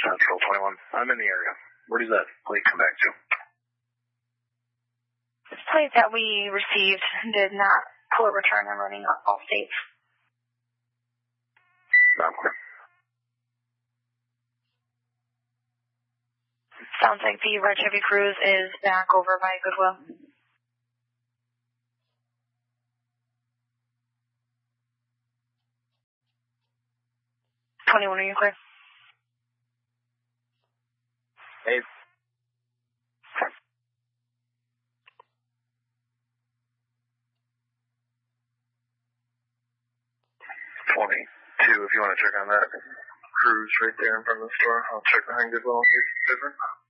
Central 21. I'm in the area. Where does that plate come back to? This plate that we received did not pull a return and running all states. Okay. Sounds like the Red Chevy Cruise is back over by Goodwill. 21, are you clear? Hey. 22, if you want to check on that cruise right there in front of the store. I'll check behind Goodwill and see if it's different.